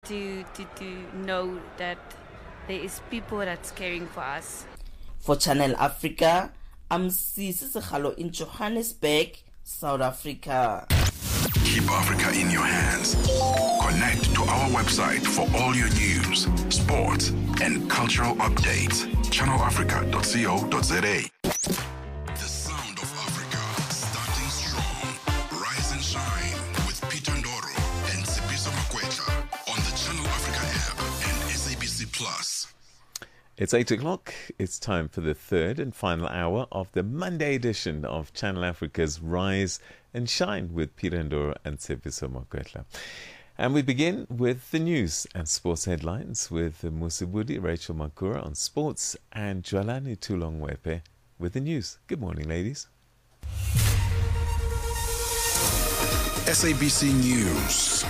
to know that there is people that's caring for us. For Channel Africa, I'm Sisi Sekhalo in Johannesburg, South Africa. Keep Africa in your hands. Connect to our website for all your news, sports, and cultural updates. channelafrica.co.za. The sound of Africa, starting strong. Rise and shine with Peter Ndoro and Sipiso Makwetla on the Channel Africa app and SABC Plus. It's 8 o'clock. It's time for the third and final hour of the Monday edition of Channel Africa's Rise and Shine with Peter Ndoro and Sipiso Makwetla. And we begin with the news and sports headlines with Musibudi Rachel Makura on sports and Jwalani Tulongwepe with the news. Good morning, ladies. SABC News.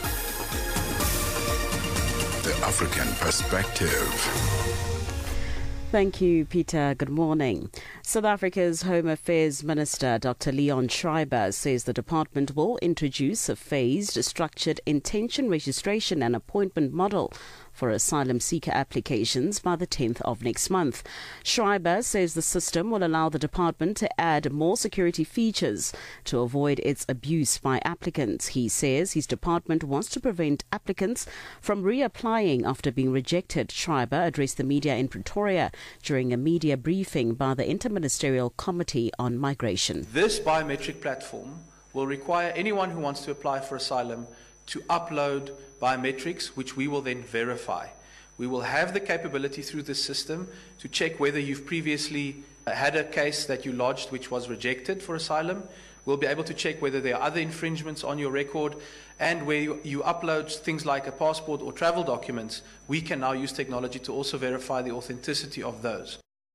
The African Perspective. Thank you, Peter. Good morning. South Africa's Home Affairs Minister, Dr. Leon Schreiber, says the department will introduce a phased, structured intention registration and appointment model for asylum seeker applications by the 10th of next month. Schreiber says the system will allow the department to add more security features to avoid its abuse by applicants. He says his department wants to prevent applicants from reapplying after being rejected. Schreiber addressed the media in Pretoria during a media briefing by the Interministerial Committee on Migration. This biometric platform will require anyone who wants to apply for asylum to upload biometrics, which we will then verify. We will have the capability through this system to check whether you've previously had a case that you lodged which was rejected for asylum. We'll be able to check whether there are other infringements on your record, and where you upload things like a passport or travel documents, we can now use technology to also verify the authenticity of those.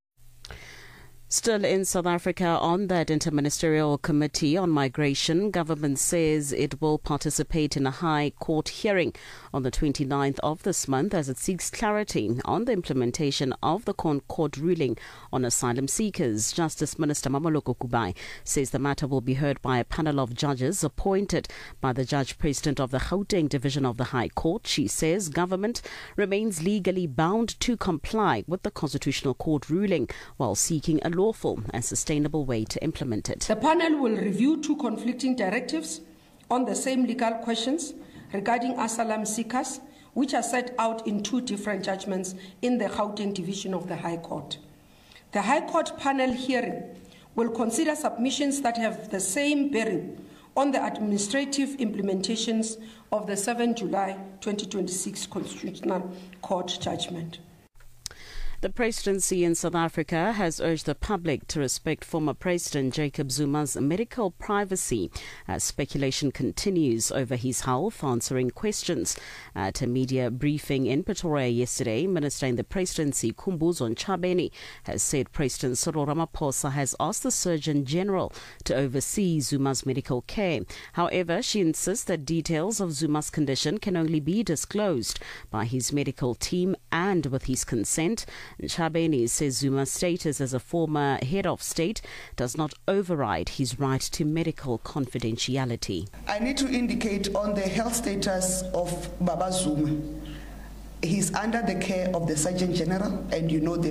Still in South Africa, on that Interministerial Committee on Migration, government says it will participate in a High Court hearing on the 29th of this month as it seeks clarity on the implementation of the court ruling on asylum seekers. Justice Minister Mamoloko Kubai says the matter will be heard by a panel of judges appointed by the Judge President of the Gauteng Division of the High Court. She says government remains legally bound to comply with the Constitutional Court ruling while seeking a lawful and sustainable way to implement it. The panel will review two conflicting directives on the same legal questions regarding asylum seekers, which are set out in two different judgments in the Gauteng Division of the High Court. The High Court panel hearing will consider submissions that have the same bearing on the administrative implementations of the 7 July 2026 Constitutional Court judgment. The presidency in South Africa has urged the public to respect former President Jacob Zuma's medical privacy as speculation continues over his health. Answering questions at a media briefing in Pretoria yesterday, Minister in the Presidency Khumbudzo Ntshavheni has said President Cyril Ramaphosa has asked the Surgeon General to oversee Zuma's medical care. However, she insists that details of Zuma's condition can only be disclosed by his medical team and with his consent. Ntshavheni says Zuma's status as a former head of state does not override his right to medical confidentiality. I need to indicate on the health status of Baba Zuma. He's under the care of the Surgeon General, and you know the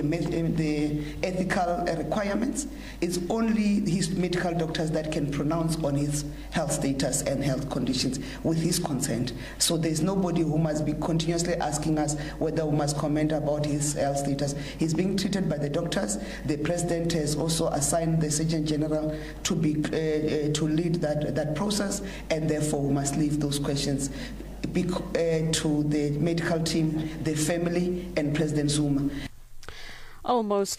ethical requirements. It's only his medical doctors that can pronounce on his health status and health conditions with his consent. So there's nobody who must be continuously asking us whether we must comment about his health status. He's being treated by the doctors. The President has also assigned the Surgeon General to lead that process, and therefore we must leave those questions to the medical team, the family, and President Zuma. Almost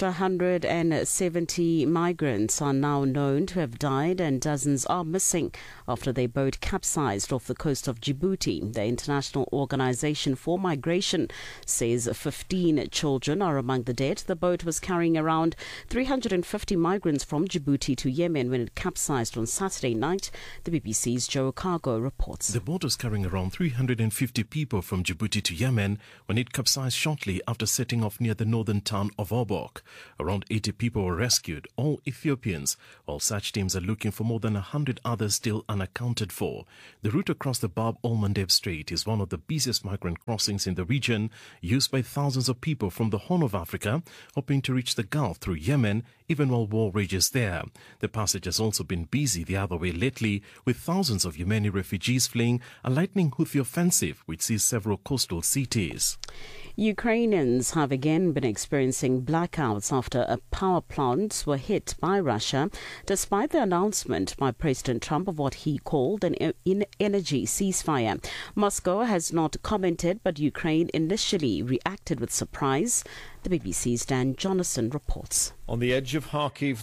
170 migrants are now known to have died and dozens are missing after their boat capsized off the coast of Djibouti. The International Organization for Migration says 15 children are among the dead. The boat was carrying around 350 migrants from Djibouti to Yemen when it capsized on Saturday night. The BBC's Joe Cargo reports. The boat was carrying around 350 people from Djibouti to Yemen when it capsized shortly after setting off near the northern town of Vobok. Around 80 people were rescued, all Ethiopians, while search teams are looking for more than 100 others still unaccounted for. The route across the Bab el-Mandeb Strait is one of the busiest migrant crossings in the region, used by thousands of people from the Horn of Africa, hoping to reach the Gulf through Yemen, even while war rages there. The passage has also been busy the other way lately, with thousands of Yemeni refugees fleeing a lightning Houthi offensive which sees several coastal cities. Ukrainians have again been experiencing blackouts after a power plant were hit by Russia, despite the announcement by President Trump of what he called an energy ceasefire. Moscow has not commented, but Ukraine initially reacted with surprise. The BBC's Dan Jonathan reports. On the edge of Kharkiv,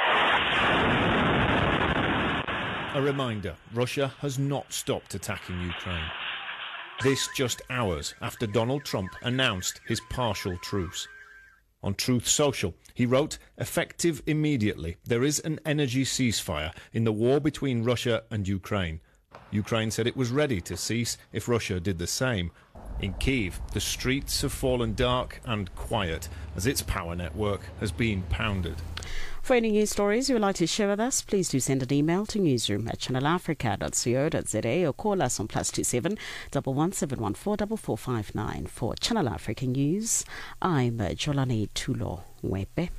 a reminder, Russia has not stopped attacking Ukraine. This just hours after Donald Trump announced his partial truce. On Truth Social, he wrote, "Effective immediately, there is an energy ceasefire in the war between Russia and Ukraine." Ukraine said it was ready to cease if Russia did the same. In Kyiv, the streets have fallen dark and quiet as its power network has been pounded. For any news stories you would like to share with us, please do send an email to newsroom@channelafrica.co.za or call us on +27 11714 4459. For Channel Africa News, I'm Jolane Tulo Wepe.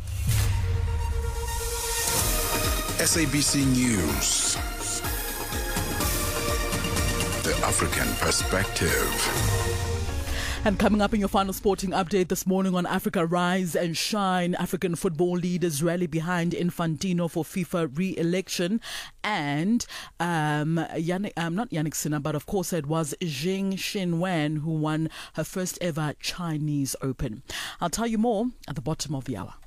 SABC News. The African Perspective. And coming up in your final sporting update this morning on Africa Rise and Shine, African football leaders rally behind Infantino for FIFA re-election. And not Yannick Sinner, but of course it was Zheng Xinwen who won her first ever Chinese Open. I'll tell you more at the bottom of the hour.